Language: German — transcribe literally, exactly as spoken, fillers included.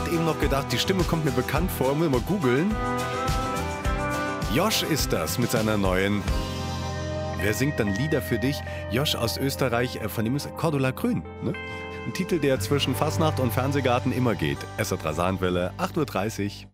gerade eben noch gedacht, die Stimme kommt mir bekannt vor, muss mal googeln. Josh ist das mit seiner neuen... Wer singt dann Lieder für dich? Josh aus Österreich, äh, von dem ist Cordula Grün. Ne? Ein Titel, der zwischen Fastnacht und Fernsehgarten immer geht. S R drei Saarlandwelle, acht Uhr dreißig.